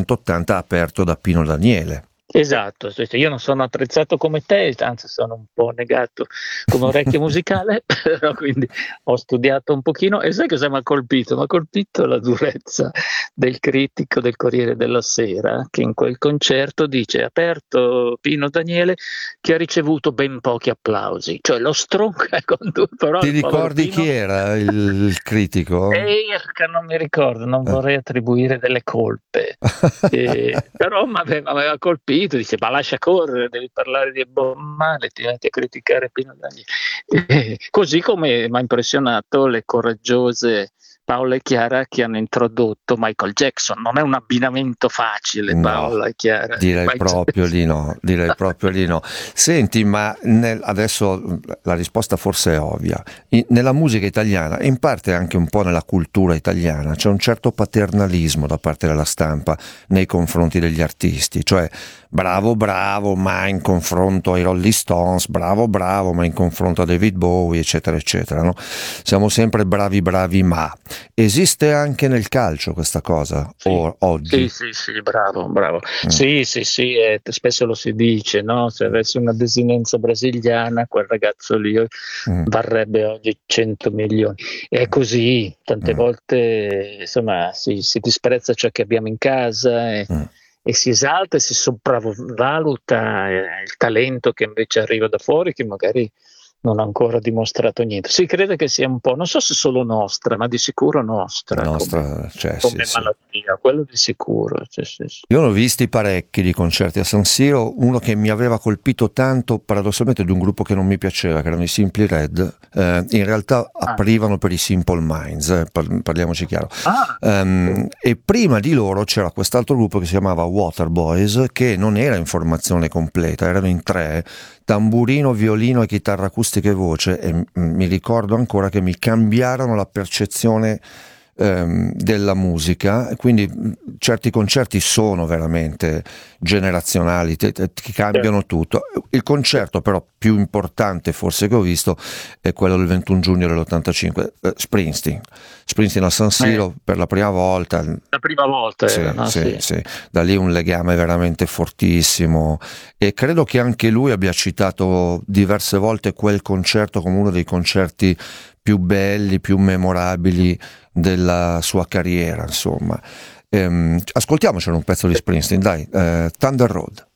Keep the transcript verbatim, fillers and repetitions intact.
settanta aperto da Pino Daniele. Esatto, io non sono attrezzato come te, anzi sono un po' negato come orecchio musicale, però quindi ho studiato un pochino e sai cosa m'ha colpito? M'ha colpito la durezza del critico del Corriere della Sera, che in quel concerto dice: "Aperto Pino Daniele, che ha ricevuto ben pochi applausi". Cioè lo stronca con due Ti parole il povero ricordi Pino. chi era il, il critico? Erca, non mi ricordo, non Eh. vorrei attribuire delle colpe. Ehm, però m'ave m'aveva colpito, dice: "Ma lascia correre, devi parlare di Bob Marley, ti metti a criticare Pino Daniele". Eh, così come m'ha impressionato le coraggiose Paola e Chiara che hanno introdotto Michael Jackson. Non è un abbinamento facile No, Paola e Chiara. direi Michael proprio di Jackson. no, direi proprio di no. Senti, ma nel- adesso la risposta forse è ovvia. In- nella musica italiana, e in parte anche un po' nella cultura italiana, c'è un certo paternalismo da parte della stampa nei confronti degli artisti, cioè bravo bravo, ma in confronto ai Rolling Stones, bravo bravo, ma in confronto a David Bowie, eccetera, eccetera, no? Siamo sempre bravi bravi, ma esiste anche nel calcio questa cosa Sì, o- oggi? sì, sì, sì, bravo, bravo. Mm. Sì, sì, sì, e t spesso lo si dice, no, se avessi una desinenza brasiliana quel ragazzo lì Mm. varrebbe oggi cento milioni. È così, tante Mm. volte insomma si si disprezza ciò che abbiamo in casa e Mm. e si esalta e si sopravvaluta, ehm, il talento che invece arriva da fuori, che magari non ha ancora dimostrato niente. Si crede che sia un po', non so se solo nostra, ma di sicuro nostra come Nostra, cioè, sì, come sì. malattia, quello di sicuro, sì, sì, sì. Io ne ho visti parecchi di concerti a San Siro, uno che mi aveva colpito tanto, paradossalmente di un gruppo che non mi piaceva, che erano i Simply Red, eh, in realtà Ah, aprivano per i Simple Minds, eh, par- parliamoci chiaro. ah, Ehm, e prima di loro c'era quest'altro gruppo che si chiamava Waterboys, che non era in formazione completa, erano in tre, tamburino, violino e chitarra acustica e voce, e m- mi ricordo ancora che mi cambiarono la percezione ehm, della musica, quindi mh, certi concerti sono veramente generazionali, te- te- ti certo, cambiano tutto. Il concerto però più importante forse che ho visto è quello del ventuno giugno dell'ottantacinque, eh, Springsteen. Springsteen a San eh, Siro per la prima volta. la prima volta era, Sì, no, sì, sì. sì, da lì un legame veramente fortissimo e credo che anche lui abbia citato diverse volte quel concerto come uno dei concerti più belli, più memorabili della sua carriera, insomma. Ehm, ascoltiamocelo un pezzo di Springsteen, dai, eh, Thunder Road.